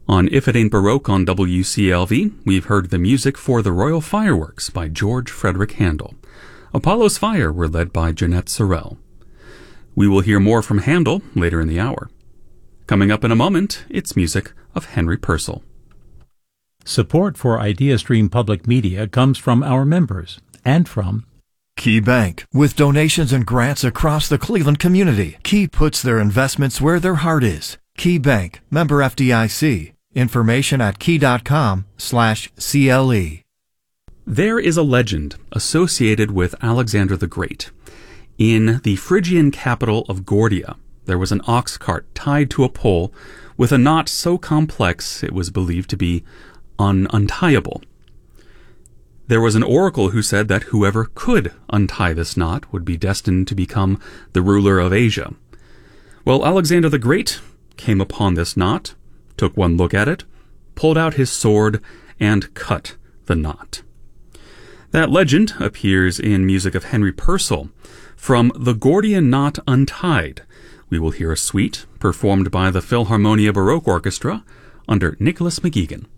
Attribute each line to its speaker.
Speaker 1: On If It Ain't Baroque on WCLV, we've heard the music for The Royal Fireworks by George Frederick Handel. Apollo's Fire were led by Jeanette Sorrell. We will hear more from Handel later in the hour. Coming up in a moment, it's music of Henry Purcell.
Speaker 2: Support for IdeaStream Public Media comes from our members and from
Speaker 3: Key Bank. With donations and grants across the Cleveland community, Key puts their investments where their heart is. Key Bank, member FDIC. Information at key.com/CLE.
Speaker 1: There is a legend associated with Alexander the Great. In the Phrygian capital of Gordia, there was an ox cart tied to a pole with a knot so complex it was believed to be untieable. There was an oracle who said that whoever could untie this knot would be destined to become the ruler of Asia. Well, Alexander the Great came upon this knot, took one look at it, pulled out his sword, and cut the knot. That legend appears in music of Henry Purcell. From The Gordian Knot Untied, we will hear a suite performed by the Philharmonia Baroque Orchestra under Nicholas McGeegan.